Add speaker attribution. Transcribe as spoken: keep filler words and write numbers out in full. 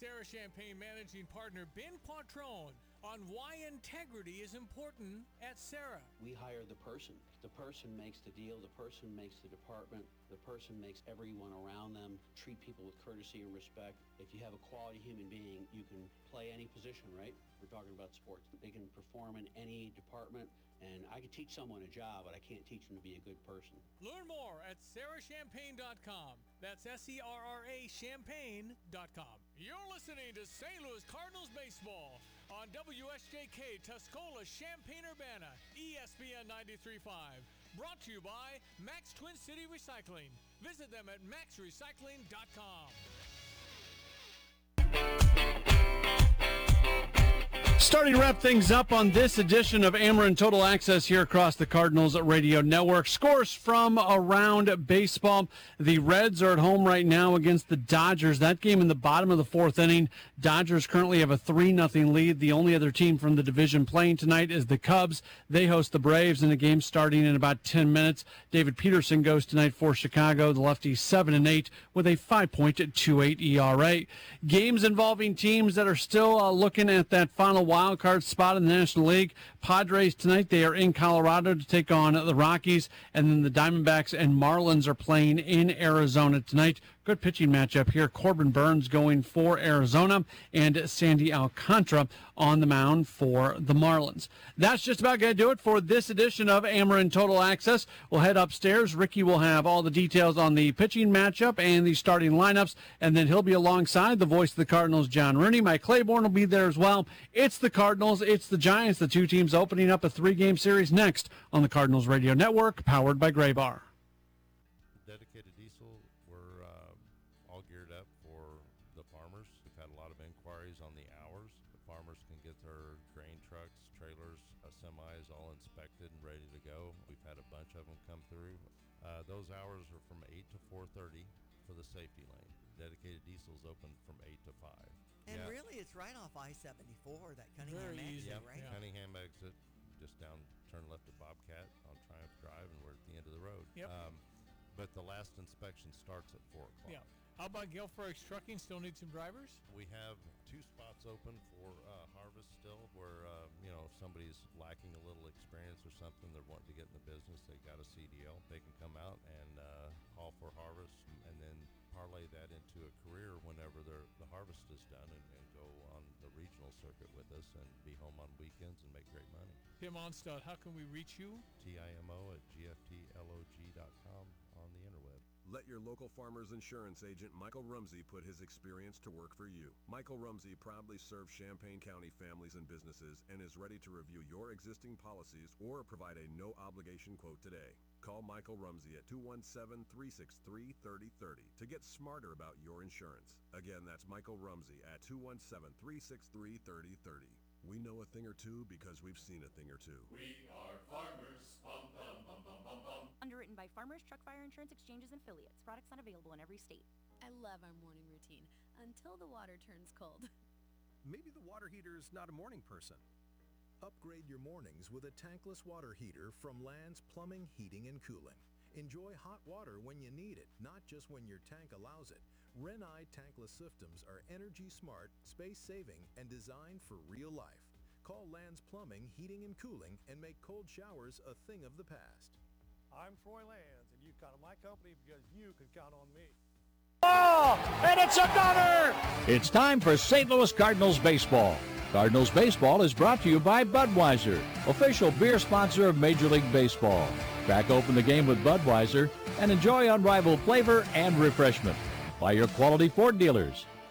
Speaker 1: Sarah Champagne managing partner Ben Poitron on why integrity is important at Sarah.
Speaker 2: We hire the person. The person makes the deal. The person makes the department. The person makes everyone around them treat people with courtesy and respect. If you have a quality human being, you can play any position, right? We're talking about sports. They can perform in any department, and I can teach someone a job, but I can't teach them to be a good person.
Speaker 1: Learn more at sarah champagne dot com. That's S E R R A champagne dot com. You're listening to Saint Louis Cardinals baseball on W S J K Tuscola, Champaign-Urbana, E S P N ninety-three point five. Brought to you by Max Twin City Recycling. Visit them at max recycling dot com.
Speaker 3: Starting to wrap things up on this edition of Ameren Total Access here across the Cardinals Radio Network. Scores from around baseball. The Reds are at home right now against the Dodgers. That game in the bottom of the fourth inning. Dodgers currently have a three nothing lead. The only other team from the division playing tonight is the Cubs. They host the Braves in a game starting in about ten minutes. David Peterson goes tonight for Chicago. The lefty seven and eight with a five point two eight E R A. Games involving teams that are still uh, looking at that final wild card spot in the National League. Padres tonight, they are in Colorado to take on the Rockies, and then the Diamondbacks and Marlins are playing in Arizona tonight. Good pitching matchup here. Corbin Burns going for Arizona and Sandy Alcantara on the mound for the Marlins. That's just about going to do it for this edition of Ameren Total Access. We'll head upstairs. Ricky will have all the details on the pitching matchup and the starting lineups, and then he'll be alongside the voice of the Cardinals, John Rooney. Mike Claiborne will be there as well. It's the Cardinals. It's the Giants, the two teams opening up a three-game series next on the Cardinals Radio Network, powered by Graybar.
Speaker 4: Dedicated Diesel, we're uh, all geared up for the farmers. We've had a lot of inquiries on the hours. The farmers can get their grain trucks, trailers, uh, semis all inspected and ready to go. We've had a bunch of them come through. Uh, those hours are from eight to four thirty for the safety lane. Dedicated Diesel is open from eight to five.
Speaker 5: And
Speaker 4: yeah.
Speaker 5: really, it's right off I seventy-four, that Cunningham
Speaker 1: Very
Speaker 5: exit,
Speaker 1: easy.
Speaker 4: Yep.
Speaker 5: right?
Speaker 1: Yeah.
Speaker 4: Cunningham exit, just down, turn left at Bobcat on Triumph Drive, and we're at the end of the road.
Speaker 1: Yep.
Speaker 4: Um, but the last inspection starts at four o'clock.
Speaker 1: Yeah. How about Gilfrex Trucking? Still need some drivers?
Speaker 4: We have two spots open for uh, harvest still, where uh, you know if somebody's lacking a little experience or something, they're wanting to get in the business. They got a C D L. They can come out and uh, haul for harvest, and then parlay that into a career whenever the harvest is done, and, and go on the regional circuit with us and be home on weekends and make great money.
Speaker 1: Tim Onstad, how can we reach you?
Speaker 4: T I M O at G F T L O G dot com on the interweb.
Speaker 6: Let your local Farmers Insurance agent Michael Rumsey put his experience to work for you. Michael Rumsey proudly serves Champaign County families and businesses and is ready to review your existing policies or provide a no-obligation quote today. Call Michael Rumsey at two one seven, three six three, three oh three oh to get smarter about your insurance. Again, that's Michael Rumsey at two one seven, three six three, three oh three oh. We know a thing or two because we've seen a thing or two.
Speaker 7: We are farmers. Bum, bum, bum, bum, bum, bum.
Speaker 8: Underwritten by Farmers Truck Fire Insurance Exchanges and Affiliates. Products not available in every state.
Speaker 9: I love our morning routine until the water turns cold.
Speaker 10: Maybe the water heater's not a morning person. Upgrade your mornings with a tankless water heater from Land's Plumbing, Heating, and Cooling. Enjoy hot water when you need it, not just when your tank allows it. Renai tankless systems are energy smart, space-saving, and designed for real life. Call Land's Plumbing, Heating, and Cooling and make cold showers a thing of the past.
Speaker 11: I'm Troy Lands, and you count on my company because you can count on me.
Speaker 12: Ball, and it's another! It's time for Saint Louis Cardinals baseball. Cardinals baseball is brought to you by Budweiser, official beer sponsor of Major League Baseball. Crack open the game with Budweiser and enjoy unrivaled flavor and refreshment. By your quality Ford dealers.